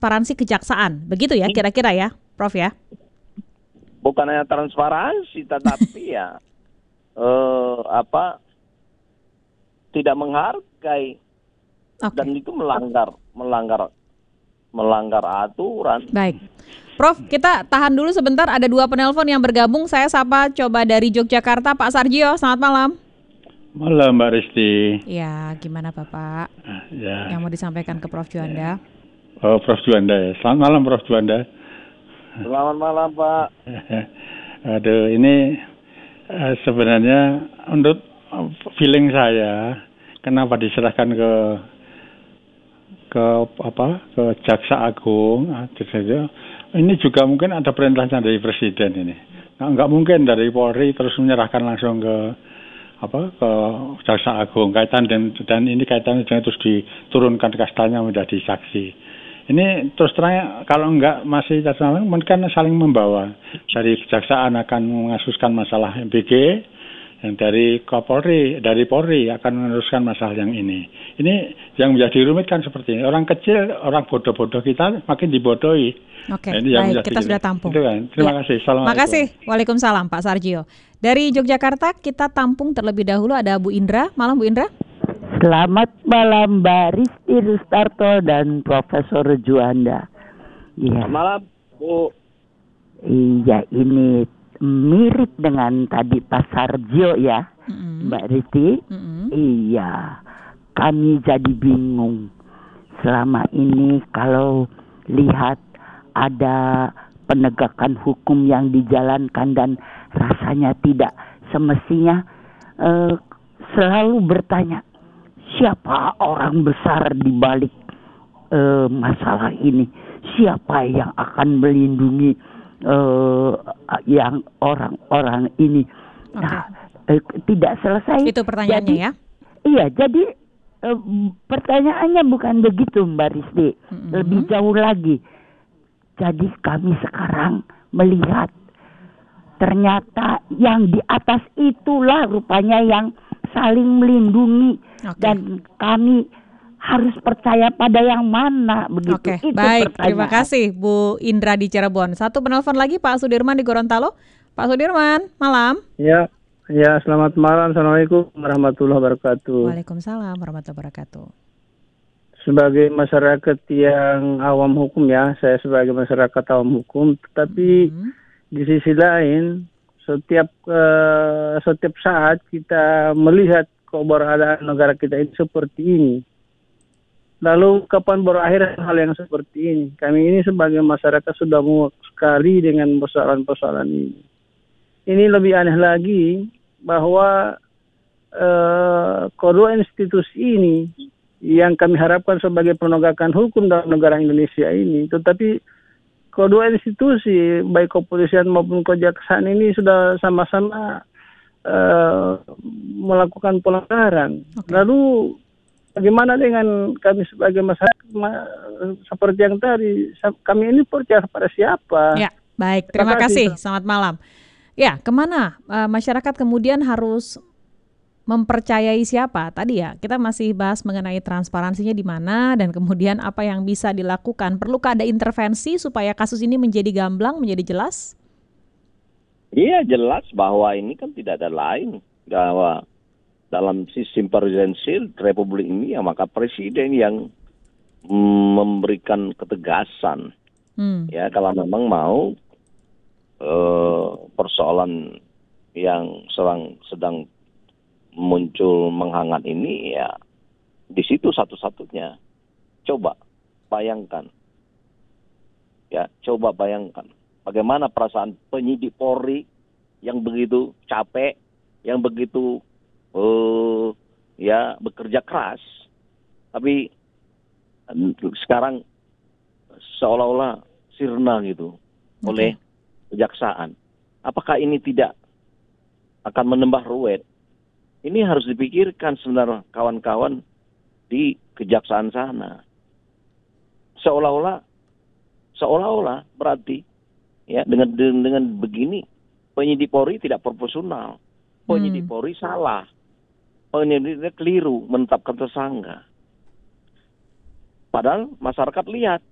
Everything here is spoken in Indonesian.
transparansi kejaksaan. Begitu ya kira-kira ya, Prof ya? Bukan hanya transparansi, tetapi ya tidak menghargai. Oke. Dan itu melanggar aturan. Baik. Prof, kita tahan dulu sebentar, ada 2 penelpon yang bergabung. Saya sapa coba dari Yogyakarta, Pak Sarjio, selamat malam. Malam Mbak Risti. Ya, gimana Bapak? Ya. Yang mau disampaikan ke Prof Juanda? Oh, Prof Juanda ya. Selamat malam Prof Juanda. Selamat malam Pak. Aduh, ini sebenarnya untuk feeling saya, kenapa diserahkan ke Jaksa Agung? Ini juga mungkin ada perintahnya dari Presiden ini. Nggak mungkin dari Polri terus menyerahkan langsung ke Jaksa Agung kaitan dan ini kaitannya dengan terus diturunkan kastanya menjadi saksi. Ini terus terang kalau enggak masih mungkin saling membawa. Dari kejaksaan akan mengasuskan masalah MBG, yang dari Polri akan meneruskan masalah yang ini. Ini yang menjadi rumit kan seperti ini. Orang kecil, orang bodoh-bodoh kita makin dibodohi. Oke, baik, kita sudah tampung. Itu kan. Terima kasih. Assalamualaikum. Makasih. Waalaikumsalam Pak Sarjio. Dari Yogyakarta kita tampung terlebih dahulu ada Bu Indra. Malam Bu Indra. Selamat malam Mbak Risti Rustarto dan Profesor Juanda. Selamat malam Bu. Iya, ini mirip dengan tadi Pak Sarjio ya, Mbak Risti. Iya, kami jadi bingung. Selama ini kalau lihat ada penegakan hukum yang dijalankan dan rasanya tidak semestinya, selalu bertanya, siapa orang besar di balik masalah ini? Siapa yang akan melindungi yang orang-orang ini? Okay. Nah, tidak selesai. Itu pertanyaannya ya? Iya, jadi pertanyaannya bukan begitu Mbak Risti. Lebih jauh lagi. Jadi kami sekarang melihat ternyata yang di atas itulah rupanya yang saling melindungi. Okay. Dan kami harus percaya pada yang mana begitu. Oke, itu baik. pertanyaan. Terima kasih Bu Indra di Cirebon. Satu penelpon lagi Pak Sudirman di Gorontalo. Pak Sudirman, malam. Ya, selamat malam. Assalamualaikum warahmatullahi wabarakatuh. Waalaikumsalam warahmatullahi wabarakatuh. Sebagai masyarakat yang awam hukum ya, saya sebagai masyarakat awam hukum, tetapi di sisi lain setiap saat kita melihat keberadaan negara kita ini seperti ini. Lalu kapan berakhir hal yang seperti ini? Kami ini sebagai masyarakat sudah muak sekali dengan persoalan-persoalan ini. Ini lebih aneh lagi bahwa kedua institusi ini yang kami harapkan sebagai penegakan hukum dalam negara Indonesia ini, tetapi kedua institusi baik kepolisian maupun kejaksaan ini sudah sama-sama melakukan pelanggaran. Okay. Lalu bagaimana dengan kami sebagai masyarakat seperti yang tadi? Kami ini percaya pada siapa? Ya, baik. Terima kasih. Selamat malam. Ya, kemana masyarakat kemudian harus mempercayai siapa? Tadi ya, kita masih bahas mengenai transparansinya di mana dan kemudian apa yang bisa dilakukan. Perlukah ada intervensi supaya kasus ini menjadi gamblang, menjadi jelas? Iya, jelas bahwa ini kan tidak ada lain. Bahwa dalam sistem presidensial Republik ini ya maka presiden yang memberikan ketegasan. Ya, kalau memang mau persoalan yang sedang muncul menghangat ini ya di situ satu-satunya. Coba bayangkan bagaimana perasaan penyidik Polri yang begitu capek, yang begitu bekerja keras, tapi sekarang seolah-olah sirna gitu oleh kejaksaan. Apakah ini tidak akan menambah ruwet? Ini harus dipikirkan sebenarnya kawan-kawan di kejaksaan sana. Seolah-olah berarti ya dengan begini penyidik Polri tidak proporsional. Penyidik Polri salah. Penyidiknya keliru menetapkan tersangka. Padahal masyarakat lihat